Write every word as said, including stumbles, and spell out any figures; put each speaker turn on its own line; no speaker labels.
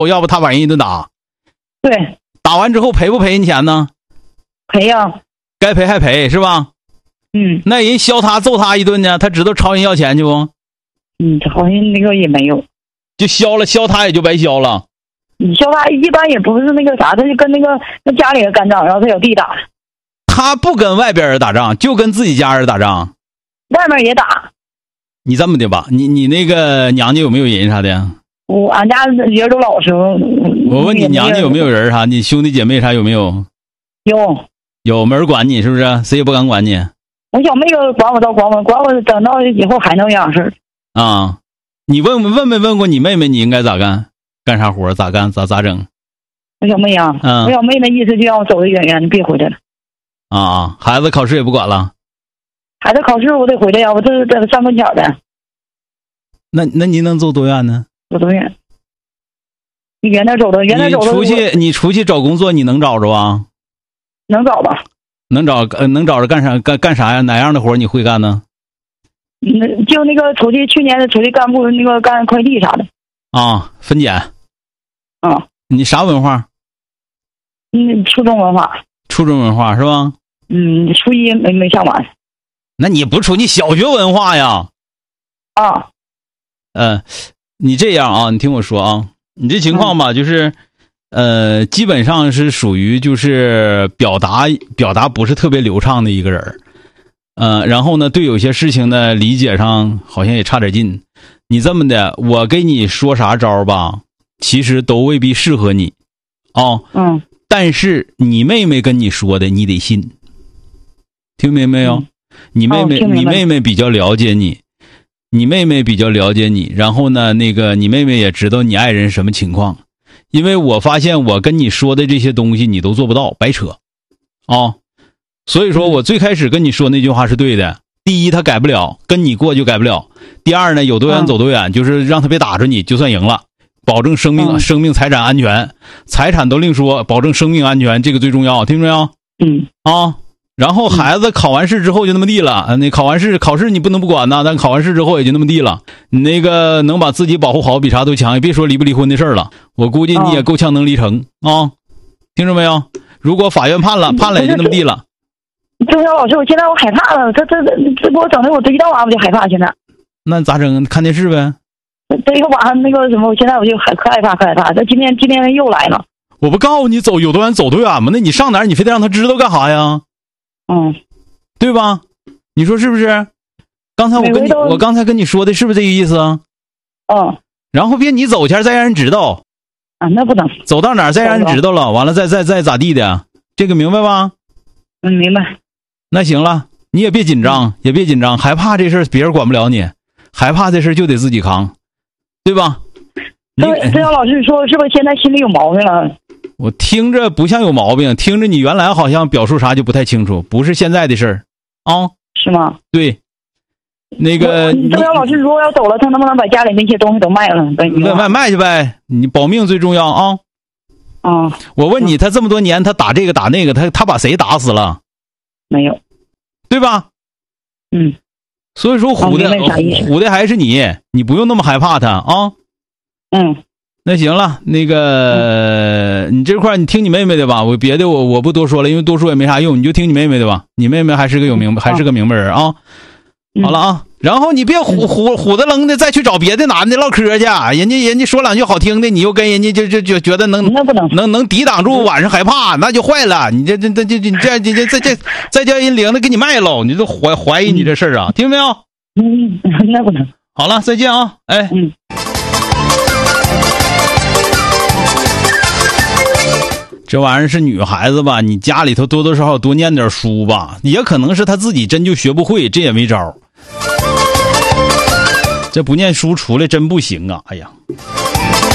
要不他把人一顿打。
对，
打完之后赔不赔人钱呢？
赔呀，
该赔还赔是吧？
嗯，
那人削他揍他一顿呢，他知道朝人要钱去不？
嗯，好像那个也没有，
就削了，削他也就白削了。
你削他一般也不是那个啥，他就跟那个跟家里人干仗，然后他小弟打，
他不跟外边人打仗，就跟自己家人打仗。
外面也打。
你这么的吧，你你那个娘家有没有人啥的？
我俺家人都老实。
我问你娘家有没有人啥？你兄弟姐妹啥有没有？
有，
有，没人管你是不是？谁也不敢管你。
我小妹子管我倒管我，管我等到以后还能这样事儿。
啊，你问问问没问过你妹妹你应该咋干？干啥活咋干咋咋整？
我小妹啊，
嗯、
我小妹那意思就让我走得远远的，别回来了。
啊，孩子考试也不管了。
孩子考试我得回来呀，我这是在上跟前的。
那那您能走多远呢？
走多远？你远点走的，远点走的。
你出去你出去找工作，你能找着啊？
能找吧？
能找呃能找着干啥干干啥呀？哪样的活你会干呢？
嗯，就那个出去去年的出去干部那个干快递啥的。
啊，分拣。
啊。
你啥文化？
嗯，初中文化。
初中文化是吧？
嗯，初一没没上完。
那你不初你小学文化呀？
啊。
嗯、呃，你这样啊，你听我说啊，你这情况吧，嗯、就是，呃，基本上是属于就是表达表达不是特别流畅的一个人，呃，然后呢，对有些事情呢理解上好像也差点劲。你这么的，我给你说啥招吧，其实都未必适合你，哦，
嗯，
但是你妹妹跟你说的，你得信，听明白没有？嗯、你妹妹，
哦、
你妹妹比较了解你。你妹妹比较了解你，然后呢，那个你妹妹也知道你爱人什么情况，因为我发现我跟你说的这些东西你都做不到，白扯，啊、哦，所以说我最开始跟你说那句话是对的。第一，他改不了，跟你过就改不了；第二呢，有多远走多远，就是让他别打着你，就算赢了，保证生命、嗯、生命财产安全，财产都另说，保证生命安全，这个最重要，听着没有？
嗯，
啊。然后孩子考完试之后就那么地了，嗯、那考完试考试你不能不管呐，但考完试之后也就那么地了。你那个能把自己保护好比啥都强，也别说离不离婚的事儿了。我估计你也够呛能离成啊、哦，听着没有？如果法院判了，判了也就那么地了。
郑晓老师，我现在我害怕了，这这这这给我整的我这一到晚我就害怕，现在。
那咋整？看电视呗。
这一个晚上那个什么，我现在我就害可害怕可害怕。这今天今天又来了。
我不告诉你走有多远走多远吗？那你上哪儿你非得让他知道干啥呀？
嗯，
对吧？你说是不是？刚才我跟你，我刚才跟你说的是不是这个意思啊？
嗯。
然后别你走前再让人知道。
啊，那不能。
走到哪儿再让人知道了，完了再再再咋地的，这个明白吧？
嗯，明白。
那行了，你也别紧张，嗯、也别紧张，害怕这事儿别人管不了你，害怕这事儿就得自己扛，对吧？
这这样老师说是不是现在心里有毛病了？
我听着不像有毛病，听着你原来好像表述啥就不太清楚，不是现在的事儿啊？
是吗？
对，那个
郑阳老师如果要走了，他能不能把家里那些东西都卖了？
卖卖卖去呗，你保命最重要啊！
啊、嗯，
我问你，他这么多年他打这个打那个，他他把谁打死了？
没有，
对吧？
嗯，
所以说唬的唬的还是你，你不用那么害怕他啊。
嗯。
那行了，那个、嗯、你这块你听你妹妹的吧，我别的我我不多说了，因为多说也没啥用，你就听你妹妹的吧。你妹妹还是个有明白，还是个明白人啊。
嗯、
好了啊，然后你别唬唬唬的愣的再去找别的男的唠嗑去，人家人家说两句好听的，你又跟人家就就就觉得能
那不能
能能抵挡住晚上害怕，那就坏了。你这这这这你这你这这这再叫人领的给你卖喽，你都怀怀疑你这事儿啊，听没有？
嗯，那不能。
好了，再见啊，哎。
嗯。
这玩意儿是女孩子吧，你家里头多多少少多念点书吧，也可能是她自己真就学不会，这也没招。这不念书出来真不行啊，哎呀。